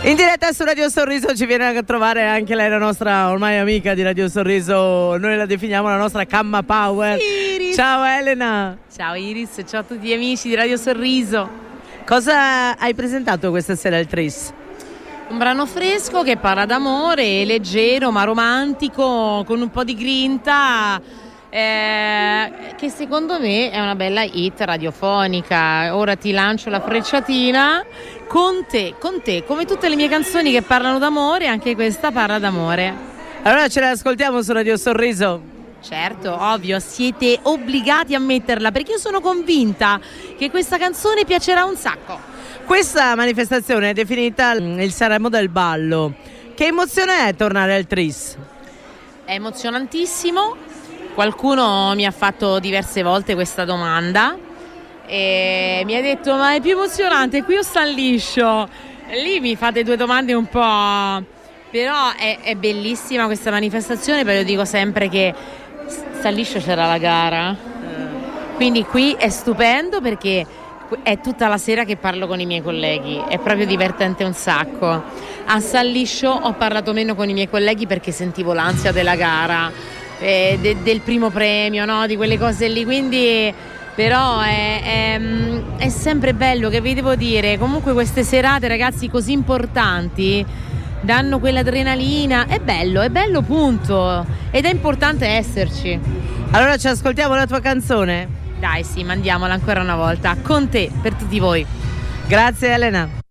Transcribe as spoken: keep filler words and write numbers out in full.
In diretta su Radio Sorriso ci viene a trovare anche lei, la nostra ormai amica di Radio Sorriso, noi la definiamo la nostra Camma Power. Iris. Ciao Elena. Ciao Iris, ciao a tutti gli amici di Radio Sorriso. Cosa hai presentato questa sera al Tris? Un brano fresco che parla d'amore, leggero ma romantico, con un po' di grinta, eh, che secondo me è una bella hit radiofonica. Ora ti lancio la frecciatina. Con te, con te, come tutte le mie canzoni che parlano d'amore, anche questa parla d'amore. Allora ce la ascoltiamo su Radio Sorriso. Certo, ovvio, siete obbligati a metterla perché io sono convinta che questa canzone piacerà un sacco. Questa manifestazione è definita il Sanremo del ballo. Che emozione è tornare al Tris? È emozionantissimo. Qualcuno mi ha fatto diverse volte questa domanda e mi ha detto: ma è più emozionante qui o sta liscio? E lì mi fate due domande un po', però è, è bellissima questa manifestazione, perché io dico sempre che sta liscio c'era la gara, quindi qui è stupendo perché è tutta la sera che parlo con i miei colleghi, è proprio divertente un sacco. A San Liscio ho parlato meno con i miei colleghi perché sentivo l'ansia della gara, eh, de, del primo premio, no? Di quelle cose lì, quindi però è, è, è sempre bello, che vi devo dire, comunque queste serate, ragazzi, così importanti danno quell'adrenalina, è bello, è bello punto, ed è importante esserci. Allora ci ascoltiamo la tua canzone? Dai, sì, mandiamola ancora una volta, Con te, per tutti voi. Grazie Elena.